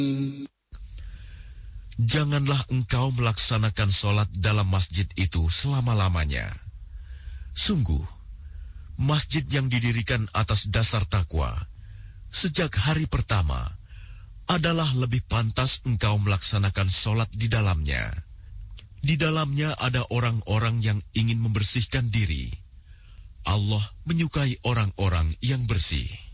Janganlah engkau melaksanakan sholat dalam masjid itu selama-lamanya. Sungguh, masjid yang didirikan atas dasar takwa sejak hari pertama adalah lebih pantas engkau melaksanakan sholat di dalamnya. Di dalamnya ada orang-orang yang ingin membersihkan diri. Allah menyukai orang-orang yang bersih.